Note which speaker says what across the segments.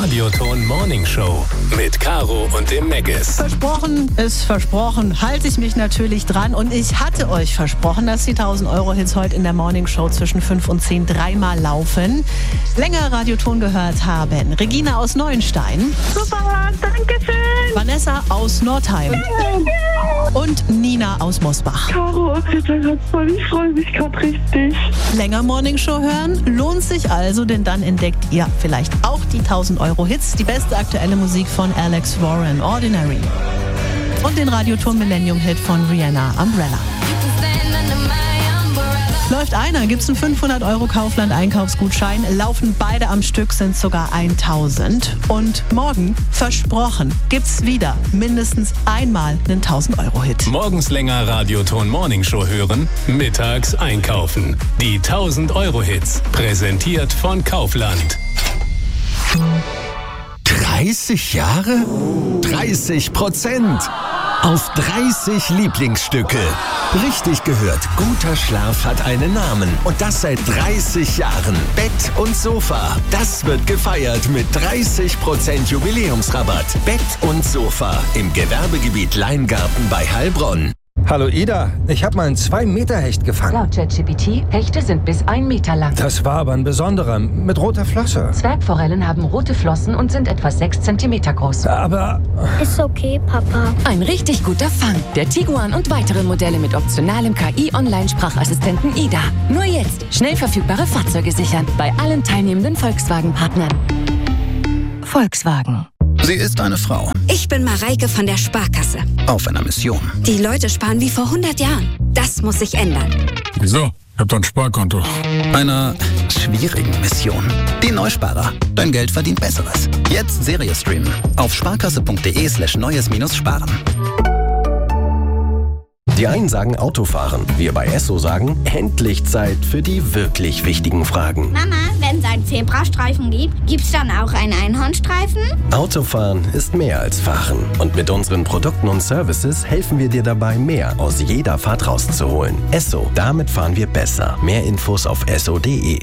Speaker 1: Radioton Morning Show mit Caro und dem Meggis.
Speaker 2: Versprochen ist versprochen. Halte ich mich natürlich dran. Und ich hatte euch versprochen, dass die 1000-Euro-Hits heute in der Morning Show zwischen 5 und 10 dreimal laufen. Länger Radioton gehört haben Regina aus Neuenstein.
Speaker 3: Super, danke schön.
Speaker 2: Vanessa aus Nordheim. Und Nina aus Mosbach.
Speaker 3: Caro, voll, ich freue mich gerade richtig.
Speaker 2: Länger Morning Show hören lohnt sich also, denn dann entdeckt ihr vielleicht auch die 1000-Euro-Hits, die beste aktuelle Musik von Alex Warren, Ordinary. Und den Radioton Millennium-Hit von Rihanna, Umbrella. Läuft einer, gibt's einen 500 € Kaufland-Einkaufsgutschein, laufen beide am Stück, sind sogar 1000. Und morgen, versprochen, gibt's wieder mindestens einmal einen 1000-Euro-Hit.
Speaker 1: Morgens länger Radioton Morning Show hören, mittags einkaufen. Die 1000-Euro-Hits, präsentiert von Kaufland.
Speaker 4: 30 Jahre? 30%. Auf 30 Lieblingsstücke. Richtig gehört, guter Schlaf hat einen Namen. Und das seit 30 Jahren. Bett und Sofa. Das wird gefeiert mit 30% Jubiläumsrabatt. Bett und Sofa im Gewerbegebiet Leingarten bei Heilbronn.
Speaker 5: Hallo Ida, ich habe mal einen 2-Meter-Hecht gefangen.
Speaker 6: Laut ChatGPT, Hechte sind bis 1 Meter lang.
Speaker 5: Das war aber ein besonderer, mit roter Flosse.
Speaker 6: Zwergforellen haben rote Flossen und sind etwa 6 Zentimeter groß.
Speaker 5: Aber...
Speaker 7: Ist okay, Papa.
Speaker 8: Ein richtig guter Fang. Der Tiguan und weitere Modelle mit optionalem KI-Online-Sprachassistenten Ida. Nur jetzt schnell verfügbare Fahrzeuge sichern bei allen teilnehmenden Volkswagen-Partnern. Volkswagen.
Speaker 9: Sie ist eine Frau.
Speaker 10: Ich bin Mareike von der Sparkasse.
Speaker 9: Auf einer Mission.
Speaker 10: Die Leute sparen wie vor 100 Jahren. Das muss sich ändern.
Speaker 11: Wieso? Ich hab doch ein Sparkonto.
Speaker 9: Einer schwierigen Mission. Die Neusparer. Dein Geld verdient Besseres. Jetzt Serie streamen. Auf sparkasse.de/neues-sparen.
Speaker 12: Die einen sagen Autofahren, wir bei Esso sagen, endlich Zeit für die wirklich wichtigen Fragen.
Speaker 7: Mama, wenn es einen Zebrastreifen gibt, gibt's dann auch einen Einhornstreifen?
Speaker 12: Autofahren ist mehr als Fahren. Und mit unseren Produkten und Services helfen wir dir dabei, mehr aus jeder Fahrt rauszuholen. Esso, damit fahren wir besser. Mehr Infos auf esso.de.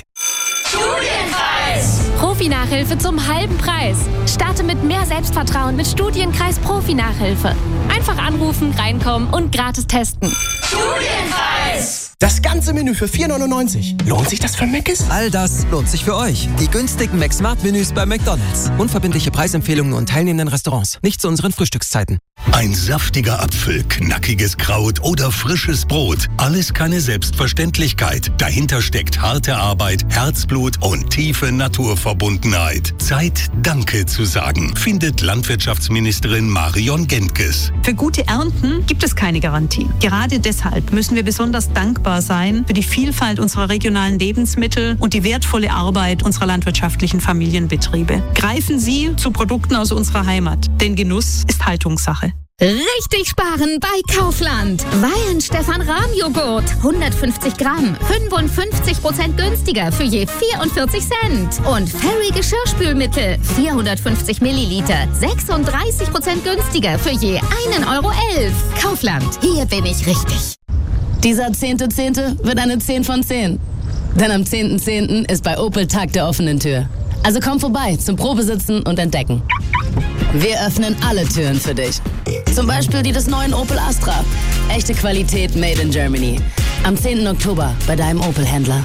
Speaker 13: Profi-Nachhilfe zum halben Preis. Starte mit mehr Selbstvertrauen mit Studienkreis Profi-Nachhilfe. Einfach anrufen, reinkommen und gratis testen.
Speaker 14: Studienkreis! Das ganze Menü für 4,99. Lohnt sich das für Meggis?
Speaker 15: All das lohnt sich für euch. Die günstigen McSmart-Menüs bei McDonald's. Unverbindliche Preisempfehlungen und teilnehmenden Restaurants. Nicht zu unseren Frühstückszeiten.
Speaker 16: Ein saftiger Apfel, knackiges Kraut oder frisches Brot. Alles keine Selbstverständlichkeit. Dahinter steckt harte Arbeit, Herzblut und tiefe Naturverbundenheit. Zeit, Danke zu sagen, findet Landwirtschaftsministerin Marion Gentges.
Speaker 17: Für gute Ernten gibt es keine Garantie. Gerade deshalb müssen wir besonders dankbar sein für die Vielfalt unserer regionalen Lebensmittel und die wertvolle Arbeit unserer landwirtschaftlichen Familienbetriebe. Greifen Sie zu Produkten aus unserer Heimat, denn Genuss ist Haltungssache.
Speaker 18: Richtig sparen bei Kaufland. Weihenstephan-Rahmjoghurt, 150 Gramm, 55% günstiger für je 44 Cent. Und Fairy Geschirrspülmittel, 450 Milliliter, 36% günstiger für je 1,11 Euro. Kaufland, hier bin ich richtig.
Speaker 19: Dieser 10.10. wird eine 10 von 10. Denn am 10.10. ist bei Opel Tag der offenen Tür. Also komm vorbei zum Probesitzen und Entdecken. Wir öffnen alle Türen für dich. Zum Beispiel die des neuen Opel Astra. Echte Qualität made in Germany. Am 10. Oktober bei deinem Opel-Händler.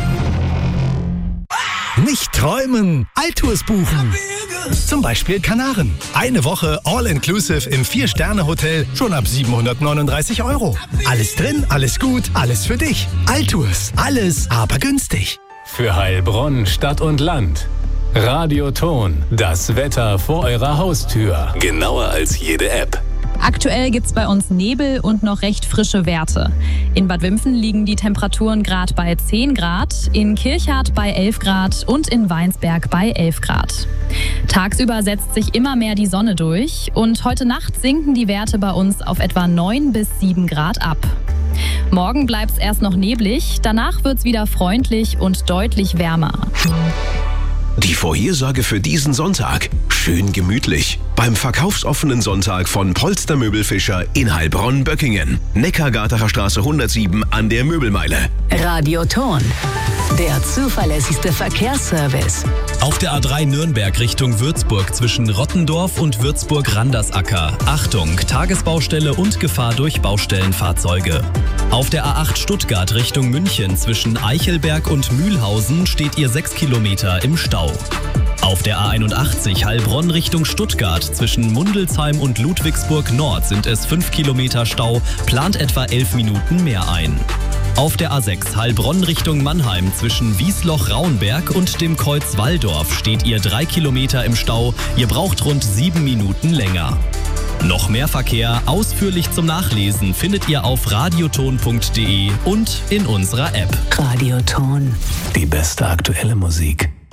Speaker 20: Nicht träumen, Altours buchen. Zum Beispiel Kanaren. Eine Woche All-Inclusive im 4-Sterne-Hotel schon ab 739 €. Alles drin, alles gut, alles für dich. Altours, alles aber günstig.
Speaker 1: Für Heilbronn, Stadt und Land. Radioton, das Wetter vor eurer Haustür. Genauer als jede App.
Speaker 21: Aktuell gibt's bei uns Nebel und noch recht frische Werte. In Bad Wimpfen liegen die Temperaturen gerade bei 10 Grad, in Kirchhardt bei 11 Grad und in Weinsberg bei 11 Grad. Tagsüber setzt sich immer mehr die Sonne durch und heute Nacht sinken die Werte bei uns auf etwa 9 bis 7 Grad ab. Morgen bleibt's erst noch neblig, danach wird's wieder freundlich und deutlich wärmer.
Speaker 22: Die Vorhersage für diesen Sonntag. Schön gemütlich. Beim verkaufsoffenen Sonntag von Polstermöbel Fischer in Heilbronn-Böckingen. Neckargartener Straße 107 an der Möbelmeile.
Speaker 8: Radioton. Der zuverlässigste Verkehrsservice.
Speaker 2: Auf der A3 Nürnberg Richtung Würzburg zwischen Rottendorf und Würzburg-Randersacker. Achtung, Tagesbaustelle und Gefahr durch Baustellenfahrzeuge. Auf der A8 Stuttgart Richtung München zwischen Eichelberg und Mühlhausen steht ihr 6 Kilometer im Stau. Auf der A81 Heilbronn Richtung Stuttgart zwischen Mundelsheim und Ludwigsburg Nord sind es 5 Kilometer Stau, plant etwa 11 Minuten mehr ein. Auf der A6 Heilbronn Richtung Mannheim zwischen Wiesloch-Raunberg und dem Kreuz Walldorf steht ihr 3 Kilometer im Stau, ihr braucht rund 7 Minuten länger. Noch mehr Verkehr ausführlich zum Nachlesen findet ihr auf radioton.de und in unserer App.
Speaker 3: Radioton. Die beste aktuelle Musik.